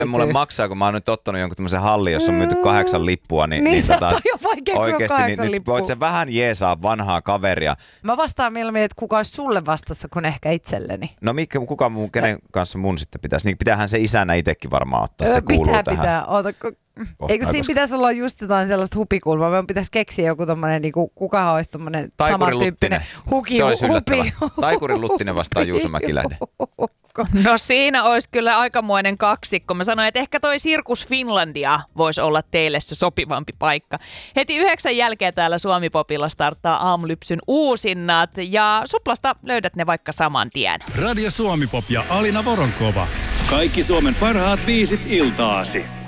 Mulle maksaa, kun mä oon nyt ottanut jonkun tämmöisen hallin, jossa on myyty 8 lippua. Niin se on jo vaikea oikeesti, 8 niin lippua. voit sä vähän jeesaa vanhaa kaveria. Mä vastaan mieluummin, että kuka olisi sulle vastassa kuin ehkä itselleni. No kenen kanssa mun sitten pitäisi? Niin pitäähän se isänä itsekin varmaan ottaa, se kuuluu tähän. Pitää. Eikö siinä pitäisi olla just jotain sellaista hupikulmaa? Meidän pitäisi keksiä joku tommonen, niinku, kukahan olisi tommonen samantyyppinen huki. Se olisi yllättävä. Taikurin Luttinen vastaan Juuso Mäkiläinen. No siinä olisi kyllä aikamoinen kaksikko. Mä sanoin, että ehkä toi Sirkus Finlandia voisi olla teille se sopivampi paikka. Heti 9 jälkeen täällä Suomi-popilla starttaa Aamulypsyn uusinnat ja Suplasta löydät ne vaikka saman tien. Radio Suomi-pop ja Alina Voronkova. Kaikki Suomen parhaat biisit iltaasi.